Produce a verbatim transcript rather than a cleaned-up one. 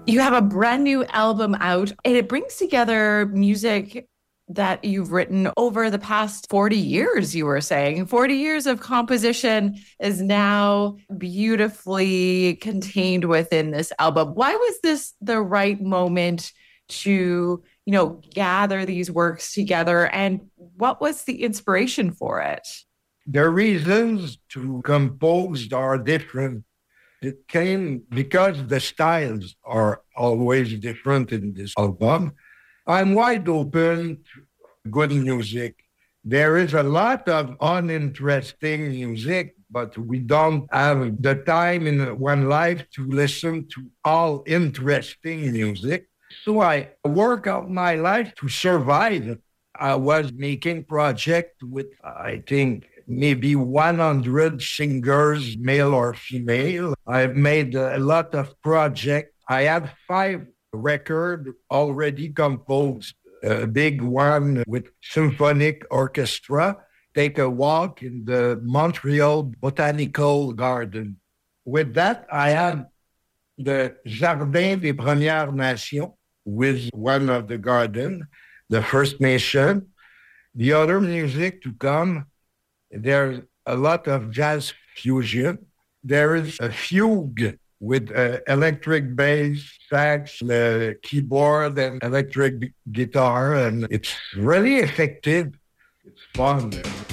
You have a brand new album out, and it brings together music that you've written over the past forty years, you were saying. forty years of composition is now beautifully contained within this album. Why was this the right moment to, you know, gather these works together, and what was the inspiration for it? The reasons to compose are different. It came because the styles are always different in this album. I'm wide open to good music. There is a lot of uninteresting music, but we don't have the time in one life to listen to all interesting music. So I work out my life to survive. I was making project with, I think, maybe one hundred singers, male or female. I've made a lot of projects. I have five records already composed. A big one with symphonic orchestra. Take a walk in the Montreal Botanical Garden. With that, I have the Jardin des Premières Nations with one of the garden, the First Nation. The other music to come, there's a lot of jazz fusion. There is a fugue with uh, electric bass, sax, the keyboard, and electric guitar, and it's really effective. It's fun.